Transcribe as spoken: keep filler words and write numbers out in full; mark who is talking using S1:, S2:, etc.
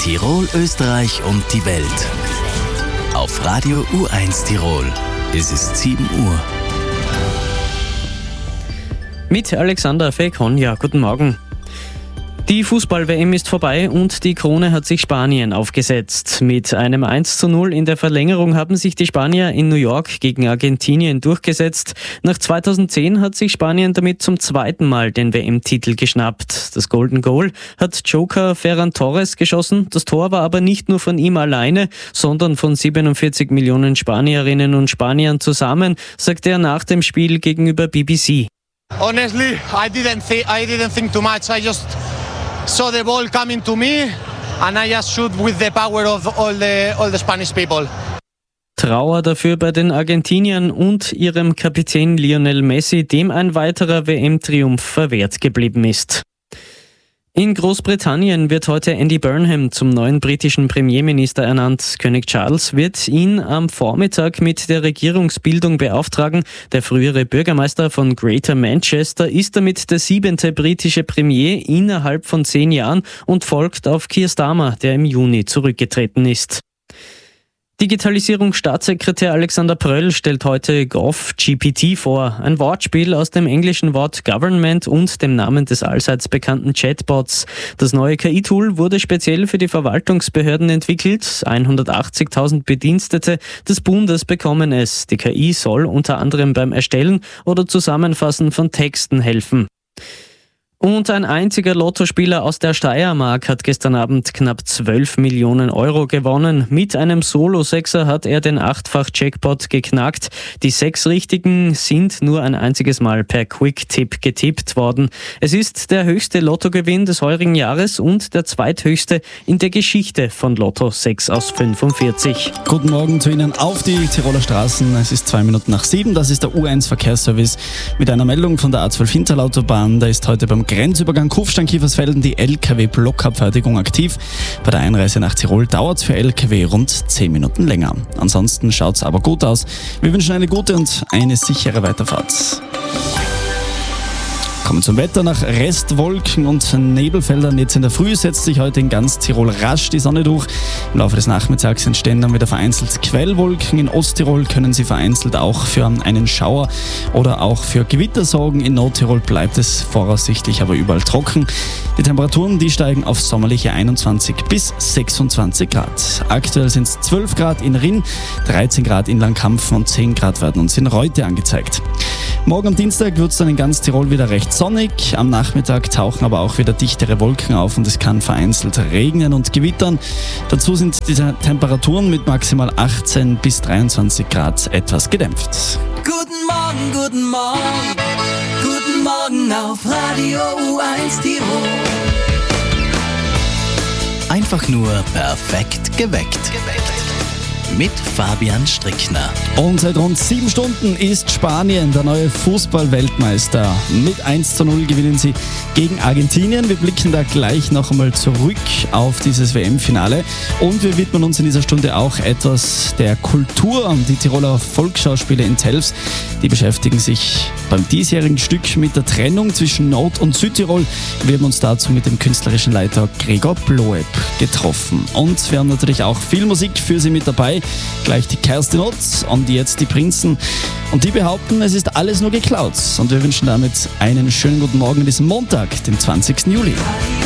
S1: Tirol, Österreich und die Welt. Auf Radio U eins Tirol. Es ist sieben Uhr.
S2: Mit Alexander Fekon, guten Morgen. Die Fußball-W M ist vorbei und die Krone hat sich Spanien aufgesetzt. Mit einem eins zu null in der Verlängerung haben sich die Spanier in New York gegen Argentinien durchgesetzt. Nach zweitausendzehn hat sich Spanien damit zum zweiten Mal den W M-Titel geschnappt. Das Golden Goal hat Joker Ferran Torres geschossen. Das Tor war aber nicht nur von ihm alleine, sondern von siebenundvierzig Millionen Spanierinnen und Spaniern zusammen, sagte er nach dem Spiel gegenüber B B C.
S3: Honestly, I didn't think I didn't think too much. I just saw the ball coming to me and I just shoot with the power of all the all the Spanish people.
S2: Trauer dafür bei den Argentiniern und ihrem Kapitän Lionel Messi, dem ein weiterer W M-Triumph verwehrt geblieben ist. In Großbritannien wird heute Andy Burnham zum neuen britischen Premierminister ernannt. König Charles wird ihn am Vormittag mit der Regierungsbildung beauftragen. Der frühere Bürgermeister von Greater Manchester ist damit der siebente britische Premier innerhalb von zehn Jahren und folgt auf Keir Starmer, der im Juni zurückgetreten ist. Digitalisierungsstaatssekretär Alexander Pröll stellt heute Gov G P T vor, ein Wortspiel aus dem englischen Wort Government und dem Namen des allseits bekannten Chatbots. Das neue K I-Tool wurde speziell für die Verwaltungsbehörden entwickelt. hundertachtzigtausend Bedienstete des Bundes bekommen es. Die K I soll unter anderem beim Erstellen oder Zusammenfassen von Texten helfen. Und ein einziger Lottospieler aus der Steiermark hat gestern Abend knapp zwölf Millionen Euro gewonnen. Mit einem Solo-Sechser hat er den Achtfach-Jackpot geknackt. Die sechs Richtigen sind nur ein einziges Mal per Quick-Tipp getippt worden. Es ist der höchste Lottogewinn des heurigen Jahres und der zweithöchste in der Geschichte von Lotto sechs aus fünfundvierzig.
S4: Guten Morgen zu Ihnen auf die Tiroler Straßen. Es ist zwei Minuten nach sieben. Das ist der U eins Verkehrsservice mit einer Meldung von der A zwölf Hinterlautobahn. Da ist heute beim Grenzübergang Kufstein-Kiefersfelden die L K W-Blockabfertigung aktiv. Bei der Einreise nach Tirol dauert es für L K W rund zehn Minuten länger. Ansonsten schaut es aber gut aus. Wir wünschen eine gute und eine sichere Weiterfahrt. Kommen zum Wetter. Nach Restwolken und Nebelfeldern jetzt in der Früh setzt sich heute in ganz Tirol rasch die Sonne durch. Im Laufe des Nachmittags entstehen dann wieder vereinzelt Quellwolken. In Osttirol können sie vereinzelt auch für einen Schauer oder auch für Gewitter sorgen. In Nordtirol bleibt es voraussichtlich aber überall trocken. Die Temperaturen, die steigen auf sommerliche einundzwanzig bis sechsundzwanzig Grad. Aktuell sind es zwölf Grad in Rinn, dreizehn Grad in Langkampfen und zehn Grad werden uns in Reute angezeigt. Morgen am Dienstag wird es dann in ganz Tirol wieder recht sonnig. Am Nachmittag tauchen aber auch wieder dichtere Wolken auf und es kann vereinzelt regnen und gewittern. Dazu sind die Temperaturen mit maximal achtzehn bis dreiundzwanzig Grad etwas gedämpft.
S5: Guten Morgen, guten Morgen, guten Morgen auf Radio U eins Tirol.
S1: Einfach nur perfekt geweckt. Mit Fabian Strickner.
S4: Und seit rund sieben Stunden ist Spanien der neue Fußball-Weltmeister. Mit eins zu null gewinnen sie gegen Argentinien. Wir blicken da gleich noch einmal zurück auf dieses W M-Finale. Und wir widmen uns in dieser Stunde auch etwas der Kultur. Die Tiroler Volksschauspiele in Telfs, die beschäftigen sich beim diesjährigen Stück mit der Trennung zwischen Nord- und Südtirol. Wir haben uns dazu mit dem künstlerischen Leiter Gregor Bloeb getroffen. Und wir haben natürlich auch viel Musik für Sie mit dabei. Gleich die Kerstin Otz und jetzt die Prinzen. Und die behaupten, es ist alles nur geklaut. Und wir wünschen damit einen schönen guten Morgen an diesem Montag, den zwanzigsten Juli.